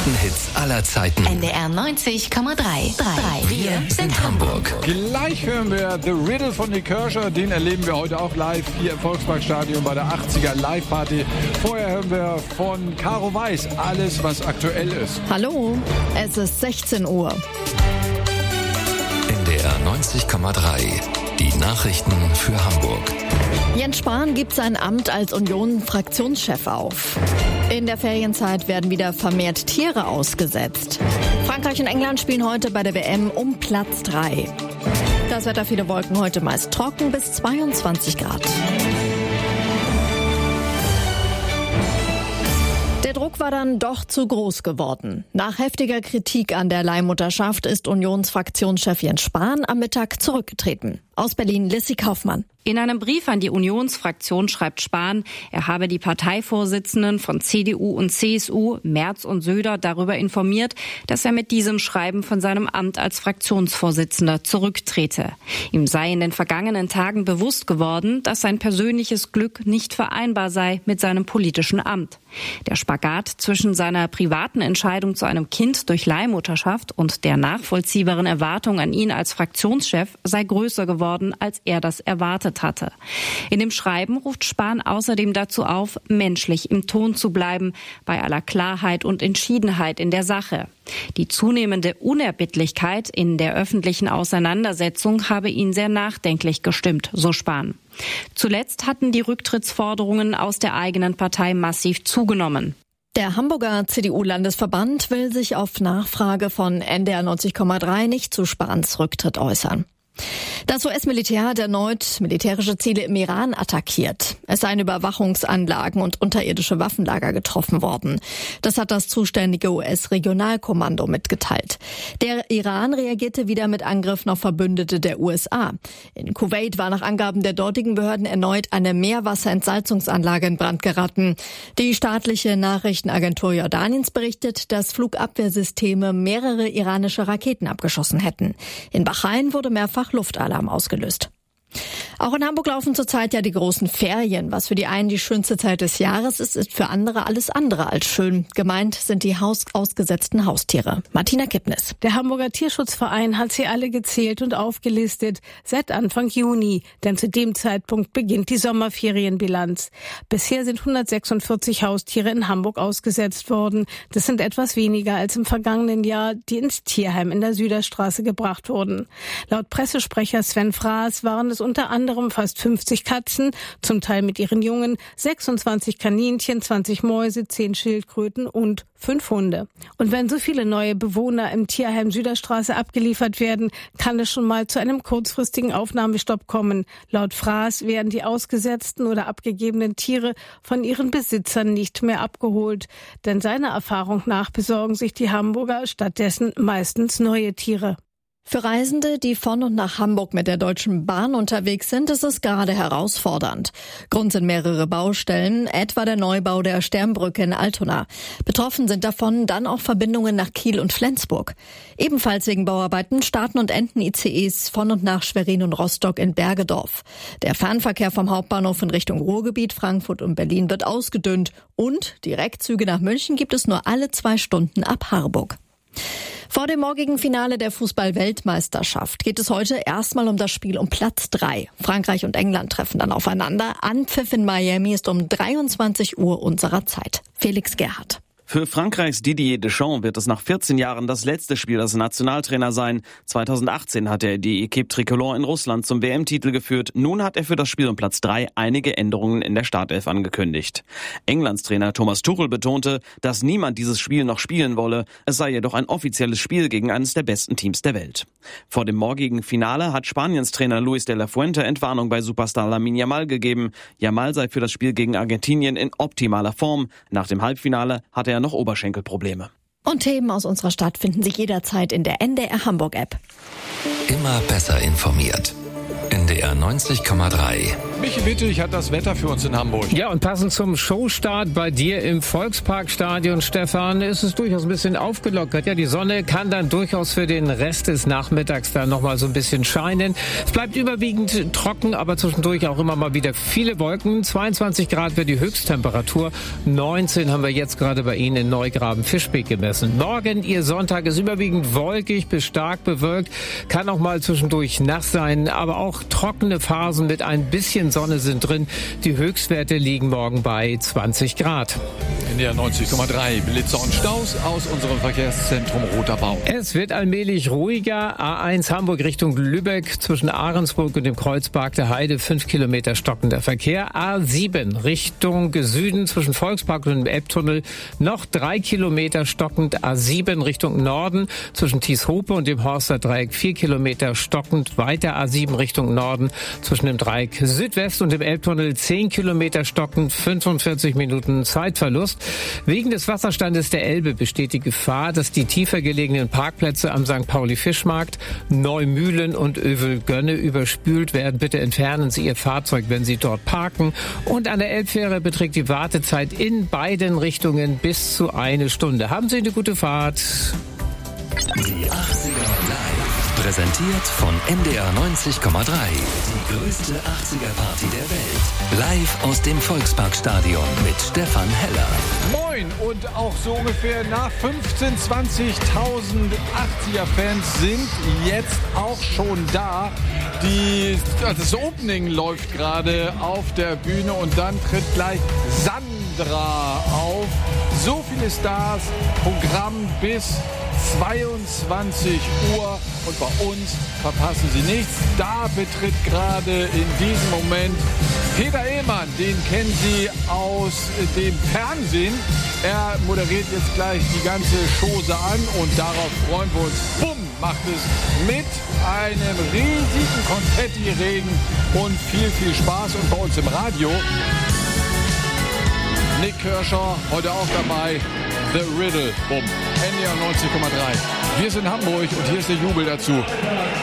größten Hits aller Zeiten. NDR 90,3. Wir sind Hamburg. Gleich hören wir The Riddle von Nick Kershaw. Den erleben wir heute auch live hier im Volksparkstadion bei der 80er Live-Party. Vorher hören wir von Caro Weiß alles, was aktuell ist. Hallo, es ist 16 Uhr. NDR 90,3. Die Nachrichten für Hamburg. Jens Spahn gibt sein Amt als Union-Fraktionschef auf. In der Ferienzeit werden wieder vermehrt Tiere ausgesetzt. Frankreich und England spielen heute bei der WM um Platz 3. Das Wetter, viele Wolken, heute meist trocken bis 22 Grad. Der Druck war dann doch zu groß geworden. Nach heftiger Kritik an der Leihmutterschaft ist Unionsfraktionschef Jens Spahn am Mittag zurückgetreten. Aus Berlin, Lissy Kaufmann. In einem Brief an die Unionsfraktion schreibt Spahn, er habe die Parteivorsitzenden von CDU und CSU, Merz und Söder, darüber informiert, dass er mit diesem Schreiben von seinem Amt als Fraktionsvorsitzender zurücktrete. Ihm sei in den vergangenen Tagen bewusst geworden, dass sein persönliches Glück nicht vereinbar sei mit seinem politischen Amt. Der Spagat zwischen seiner privaten Entscheidung zu einem Kind durch Leihmutterschaft und der nachvollziehbaren Erwartung an ihn als Fraktionschef sei größer geworden, als er das erwartet hatte. In dem Schreiben ruft Spahn außerdem dazu auf, menschlich im Ton zu bleiben, bei aller Klarheit und Entschiedenheit in der Sache. Die zunehmende Unerbittlichkeit in der öffentlichen Auseinandersetzung habe ihn sehr nachdenklich gestimmt, so Spahn. Zuletzt hatten die Rücktrittsforderungen aus der eigenen Partei massiv zugenommen. Der Hamburger CDU-Landesverband will sich auf Nachfrage von NDR 90,3 nicht zu Spahns Rücktritt äußern. Das US-Militär hat erneut militärische Ziele im Iran attackiert. Es seien Überwachungsanlagen und unterirdische Waffenlager getroffen worden. Das hat das zuständige US-Regionalkommando mitgeteilt. Der Iran reagierte wieder mit Angriffen auf Verbündete der USA. In Kuwait war nach Angaben der dortigen Behörden erneut eine Meerwasserentsalzungsanlage in Brand geraten. Die staatliche Nachrichtenagentur Jordaniens berichtet, dass Flugabwehrsysteme mehrere iranische Raketen abgeschossen hätten. In Bahrain wurde mehrfach Luftalarm ausgelöst. Auch in Hamburg laufen zurzeit ja die großen Ferien. Was für die einen die schönste Zeit des Jahres ist, ist für andere alles andere als schön. Gemeint sind die ausgesetzten Haustiere. Martina Kipnis. Der Hamburger Tierschutzverein hat sie alle gezählt und aufgelistet seit Anfang Juni, denn zu dem Zeitpunkt beginnt die Sommerferienbilanz. Bisher sind 146 Haustiere in Hamburg ausgesetzt worden. Das sind etwas weniger als im vergangenen Jahr, die ins Tierheim in der Süderstraße gebracht wurden. Laut Pressesprecher Sven Fraß waren es unter anderem fast 50 Katzen, zum Teil mit ihren Jungen, 26 Kaninchen, 20 Mäuse, 10 Schildkröten und 5 Hunde. Und wenn so viele neue Bewohner im Tierheim Süderstraße abgeliefert werden, kann es schon mal zu einem kurzfristigen Aufnahmestopp kommen. Laut Fraß werden die ausgesetzten oder abgegebenen Tiere von ihren Besitzern nicht mehr abgeholt. Denn seiner Erfahrung nach besorgen sich die Hamburger stattdessen meistens neue Tiere. Für Reisende, die von und nach Hamburg mit der Deutschen Bahn unterwegs sind, ist es gerade herausfordernd. Grund sind mehrere Baustellen, etwa der Neubau der Sternbrücke in Altona. Betroffen sind davon dann auch Verbindungen nach Kiel und Flensburg. Ebenfalls wegen Bauarbeiten starten und enden ICEs von und nach Schwerin und Rostock in Bergedorf. Der Fernverkehr vom Hauptbahnhof in Richtung Ruhrgebiet, Frankfurt und Berlin wird ausgedünnt. Und Direktzüge nach München gibt es nur alle 2 Stunden ab Harburg. Vor dem morgigen Finale der Fußball-Weltmeisterschaft geht es heute erstmal um das Spiel um Platz 3. Frankreich und England treffen dann aufeinander. Anpfiff in Miami ist um 23 Uhr unserer Zeit. Felix Gerhardt. Für Frankreichs Didier Deschamps wird es nach 14 Jahren das letzte Spiel als Nationaltrainer sein. 2018 hat er die Équipe Tricolore in Russland zum WM-Titel geführt. Nun hat er für das Spiel um Platz 3 einige Änderungen in der Startelf angekündigt. Englands Trainer Thomas Tuchel betonte, dass niemand dieses Spiel noch spielen wolle. Es sei jedoch ein offizielles Spiel gegen eines der besten Teams der Welt. Vor dem morgigen Finale hat Spaniens Trainer Luis de la Fuente Entwarnung bei Superstar Lamine Yamal gegeben. Yamal sei für das Spiel gegen Argentinien in optimaler Form. Nach dem Halbfinale hatte er noch Oberschenkelprobleme. Und Themen aus unserer Stadt finden Sie jederzeit in der NDR Hamburg App. Immer besser informiert. NDR 90,3. Michi Wittig hat das Wetter für uns in Hamburg. Ja, und passend zum Showstart bei dir im Volksparkstadion, Stefan, ist es durchaus ein bisschen aufgelockert. Ja, die Sonne kann dann durchaus für den Rest des Nachmittags dann nochmal so ein bisschen scheinen. Es bleibt überwiegend trocken, aber zwischendurch auch immer mal wieder viele Wolken. 22 Grad wird die Höchsttemperatur. 19 haben wir jetzt gerade bei Ihnen in Neugraben-Fischbeck gemessen. Morgen, Ihr Sonntag, ist überwiegend wolkig bis stark bewölkt. Kann auch mal zwischendurch nass sein, aber auch trockene Phasen mit ein bisschen Sonne sind drin. Die Höchstwerte liegen morgen bei 20 Grad. In der 90,3 Blitzer und Staus aus unserem Verkehrszentrum Roter Baum. Es wird allmählich ruhiger. A1 Hamburg Richtung Lübeck zwischen Ahrensburg und dem Kreuzpark der Heide 5 Kilometer stockender Verkehr. A7 Richtung Süden zwischen Volkspark und dem Elbtunnel noch 3 Kilometer stockend. A7 Richtung Norden zwischen Thieshope und dem Horster Dreieck 4 Kilometer stockend. Weiter A7 Richtung Norden zwischen dem Dreieck Südwest und dem Elbtunnel 10 Kilometer stockend. 45 Minuten Zeitverlust. Wegen des Wasserstandes der Elbe besteht die Gefahr, dass die tiefer gelegenen Parkplätze am St. Pauli-Fischmarkt, Neumühlen und Övelgönne überspült werden. Bitte entfernen Sie Ihr Fahrzeug, wenn Sie dort parken. Und an der Elbfähre beträgt die Wartezeit in beiden Richtungen bis zu 1 Stunde. Haben Sie eine gute Fahrt. Die 80er Live. Präsentiert von NDR 90,3. Die größte 80er-Party der Welt. Live aus dem Volksparkstadion mit Stefan Heller. Moin! Und auch so ungefähr nach 15.000, 20.000 80er-Fans sind jetzt auch schon da. Das Opening läuft gerade auf der Bühne und dann tritt gleich Sandra auf. So viele Stars, Programm bis 22 Uhr und bei uns verpassen Sie nichts. Da betritt gerade in diesem Moment Peter Ehlmann, den kennen Sie aus dem Fernsehen. Er moderiert jetzt gleich die ganze Chose an und darauf freuen wir uns. Bumm, macht es mit einem riesigen Konfettiregen und viel, viel Spaß. Und bei uns im Radio Nik Kershaw, heute auch dabei, The Riddle, bumm, NDR 90,3. Wir sind Hamburg und hier ist der Jubel dazu.